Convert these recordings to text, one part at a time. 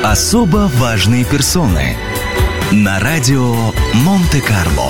Особо важные персоны на радио Монте-Карло.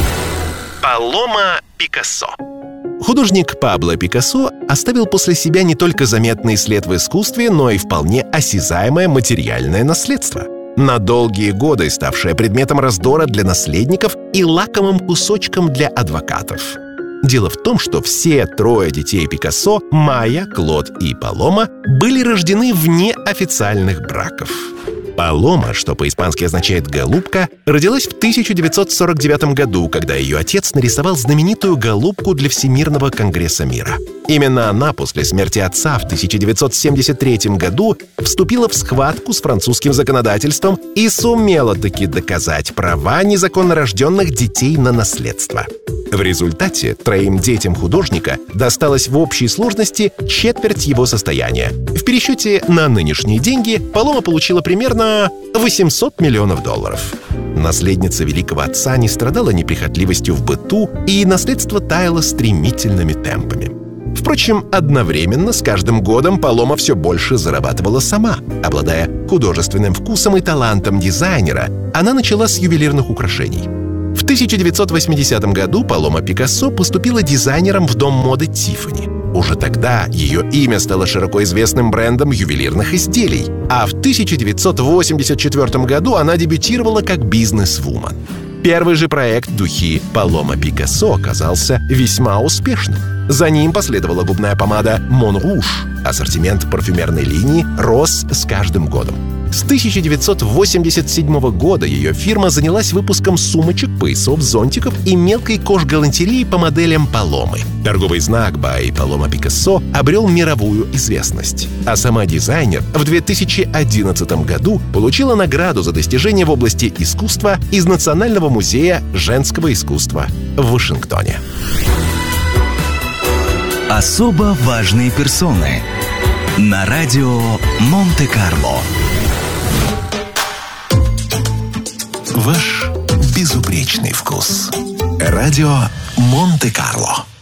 Палома Пикассо. Художник Пабло Пикассо оставил после себя не только заметный след в искусстве, но и вполне осязаемое материальное наследство, на долгие годы ставшее предметом раздора для наследников и лакомым кусочком для адвокатов. Дело в том, что все трое детей Пикассо, Майя, Клод и Палома, были рождены вне официальных браков. Палома, что по-испански означает «голубка», родилась в 1949 году, когда ее отец нарисовал знаменитую голубку для Всемирного конгресса мира. Именно она после смерти отца в 1973 году вступила в схватку с французским законодательством и сумела таки доказать права незаконно рожденных детей на наследство. В результате троим детям художника досталось в общей сложности четверть его состояния. В пересчете на нынешние деньги Палома получила примерно $800 миллионов. Наследница великого отца не страдала неприхотливостью в быту, и наследство таяло стремительными темпами. Впрочем, одновременно с каждым годом Палома все больше зарабатывала сама. Обладая художественным вкусом и талантом дизайнера, она начала с ювелирных украшений. В 1980 году Палома Пикассо поступила дизайнером в дом моды Тиффани. Уже тогда ее имя стало широко известным брендом ювелирных изделий, а в 1984 году она дебютировала как бизнес-вумен. Первый же проект «Духи Палома Пикассо» оказался весьма успешным. За ним последовала губная помада «Мон Руж». Ассортимент парфюмерной линии рос с каждым годом. С 1987 года ее фирма занялась выпуском сумочек, поясов, зонтиков и мелкой кожгалантереи по моделям Паломы. Торговый знак by Палома Пикассо обрел мировую известность. А сама дизайнер в 2011 году получила награду за достижения в области искусства из Национального музея женского искусства в Вашингтоне. Особо важные персоны на радио Монте-Карло. Ваш безупречный вкус. Радио Монте-Карло.